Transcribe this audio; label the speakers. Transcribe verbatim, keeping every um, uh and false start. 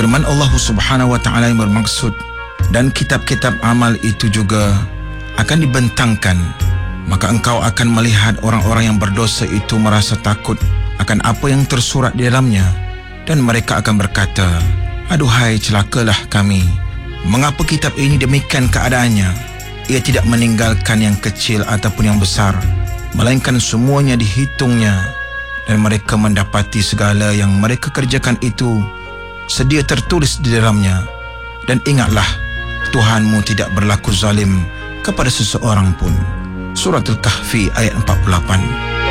Speaker 1: Firman Allah Subhanahu wa taala yang bermaksud, dan kitab-kitab amal itu juga akan dibentangkan, maka engkau akan melihat orang-orang yang berdosa itu merasa takut akan apa yang tersurat di dalamnya, dan mereka akan berkata, aduhai celakalah kami, mengapa kitab ini demikian keadaannya? Ia tidak meninggalkan yang kecil ataupun yang besar, melainkan semuanya dihitungnya, dan mereka mendapati segala yang mereka kerjakan itu sedia tertulis di dalamnya. Dan ingatlah, Tuhanmu tidak berlaku zalim kepada seseorang pun. Surah Al-Kahfi ayat empat puluh lapan.